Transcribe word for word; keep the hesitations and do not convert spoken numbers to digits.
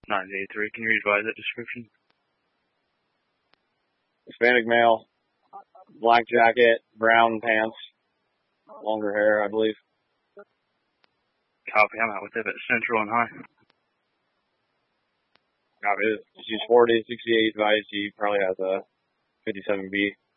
nine eighty-three. Can you revise that description? Hispanic male, black jacket, brown pants, longer hair, I believe. Copy. I'm out with it at Central and High. Copy. She's forty, sixty-eight vice. She probably has a fifty-seven B.